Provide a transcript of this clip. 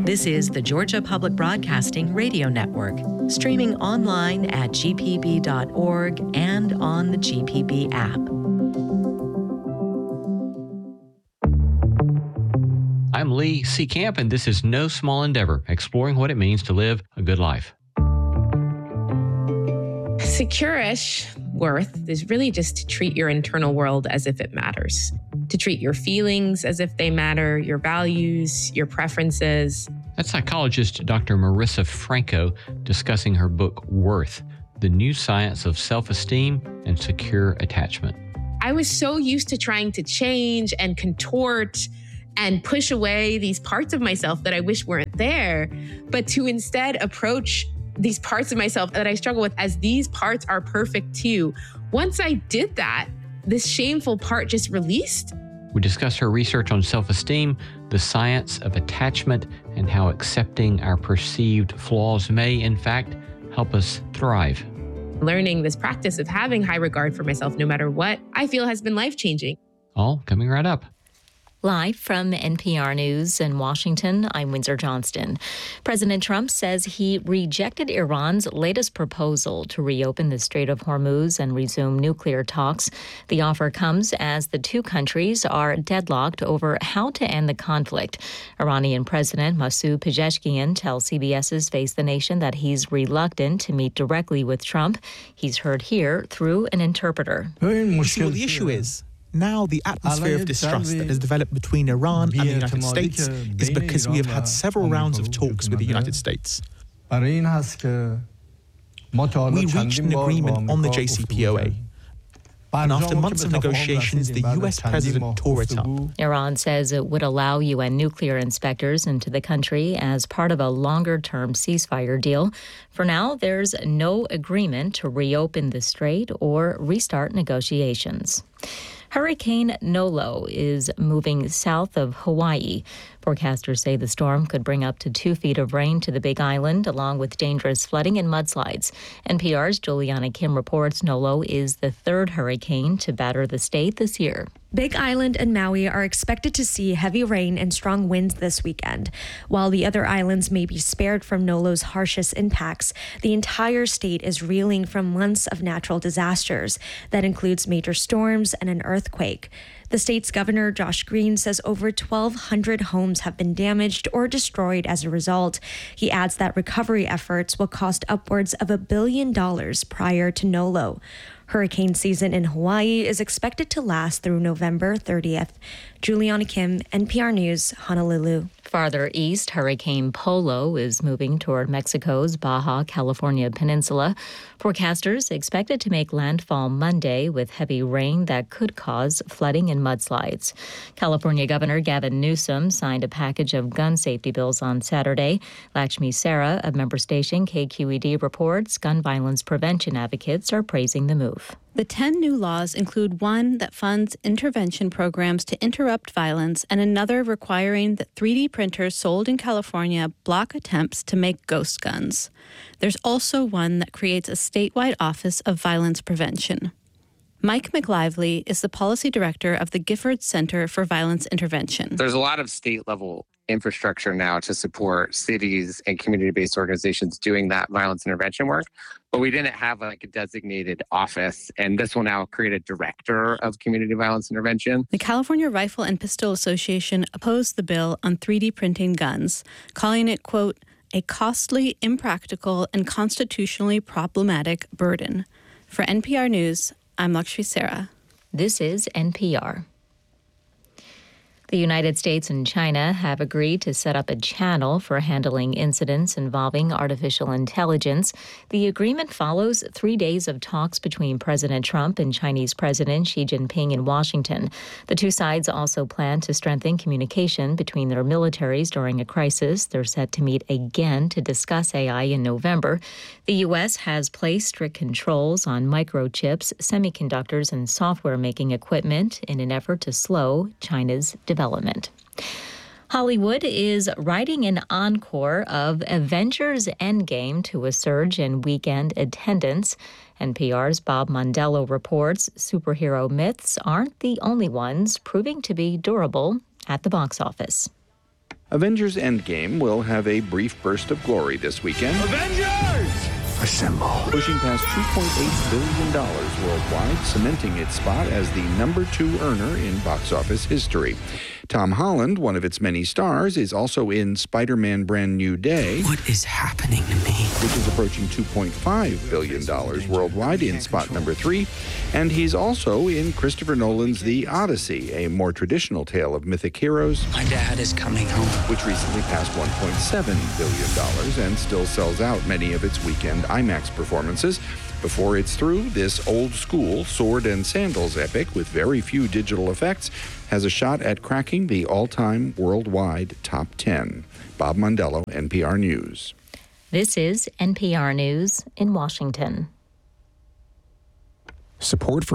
This is the Georgia Public Broadcasting Radio Network, streaming online at gpb.org and on the GPB app. I'm Lee Seacamp, and this is No Small Endeavor, exploring what it means to live a good life. Secure-ish worth is really just to treat your internal world as if it matters, to treat your feelings as if they matter, your values, your preferences. That's psychologist Dr. Marissa Franco discussing her book, Worth, the new science of self-esteem and secure attachment. I was so used to trying to change and contort and push away these parts of myself that I wish weren't there, but to instead approach these parts of myself that I struggle with as these parts are perfect too. Once I did that, this shameful part just released. We discuss her research on self-esteem, the science of attachment, and how accepting our perceived flaws may, in fact, help us thrive. Learning this practice of having high regard for myself no matter what, I feel has been life-changing. All coming right up. Live from NPR News in Washington, I'm Windsor Johnston. President Trump says he rejected Iran's latest proposal to reopen the Strait of Hormuz and resume nuclear talks. The offer comes as the two countries are deadlocked over how to end the conflict. Iranian President Masoud Pezeshkian tells CBS's Face the Nation that he's reluctant to meet directly with Trump. He's heard here through an interpreter. See what the issue is? Now the atmosphere of distrust that has developed between Iran and the United States is because we have had several rounds of talks with the United States. We reached an agreement on the JCPOA. And after months of negotiations, the U.S. president tore it up. Iran says it would allow UN nuclear inspectors into the country as part of a longer-term ceasefire deal. For now, there's no agreement to reopen the strait or restart negotiations. Hurricane Nolo is moving south of Hawaii. Forecasters say the storm could bring up to 2 feet of rain to the Big Island, along with dangerous flooding and mudslides. NPR's Juliana Kim reports Nolo is the third hurricane to batter the state this year. Big Island and Maui are expected to see heavy rain and strong winds this weekend. While the other islands may be spared from Nolo's harshest impacts, the entire state is reeling from months of natural disasters. That includes major storms and an earthquake. The state's governor, Josh Green, says over 1,200 homes have been damaged or destroyed as a result. He adds that recovery efforts will cost upwards of $1 billion prior to Nolo. Hurricane season in Hawaii is expected to last through November 30th. Juliana Kim, NPR News, Honolulu. Farther east, Hurricane Polo is moving toward Mexico's Baja California Peninsula. Forecasters expect it to make landfall Monday with heavy rain that could cause flooding and mudslides. California Governor Gavin Newsom signed a package of gun safety bills on Saturday. Lakshmi Sarah of member station KQED reports gun violence prevention advocates are praising the move. The 10 new laws include one that funds intervention programs to interrupt violence and another requiring that 3D printers sold in California block attempts to make ghost guns. There's also one that creates a statewide office of violence prevention. Mike McLively is the policy director of the Giffords Center for Violence Intervention. There's a lot of state-level infrastructure now to support cities and community-based organizations doing that violence intervention work, but we didn't have like a designated office, and this will now create a director of community violence intervention. The California Rifle and Pistol Association opposed the bill on 3D printing guns, calling it, quote, a costly, impractical, and constitutionally problematic burden. For NPR News, I'm Lakshmi Sarah. This is NPR. The United States and China have agreed to set up a channel for handling incidents involving artificial intelligence. The agreement follows 3 days of talks between President Trump and Chinese President Xi Jinping in Washington. The two sides also plan to strengthen communication between their militaries during a crisis. They're set to meet again to discuss AI in November. The U.S. has placed strict controls on microchips, semiconductors, and software-making equipment in an effort to slow China's development. Hollywood is writing an encore of Avengers Endgame to a surge in weekend attendance. NPR's Bob Mondello reports superhero myths aren't the only ones proving to be durable at the box office. Avengers Endgame will have a brief burst of glory this weekend. Avengers! Assemble. Pushing past $2.8 billion worldwide, cementing its spot as the number 2 earner in box office history. Tom Holland, one of its many stars, is also in Spider-Man Brand New Day. What is happening to me? Which is approaching $2.5 billion worldwide in spot number 3. And he's also in Christopher Nolan's The Odyssey, a more traditional tale of mythic heroes. My dad is coming home. Which recently passed $1.7 billion and still sells out many of its weekend IMAX performances. Before it's through, this old-school sword and sandals epic with very few digital effects has a shot at cracking the all-time worldwide top 10. Bob Mondello, NPR News. This is NPR News in Washington. Support for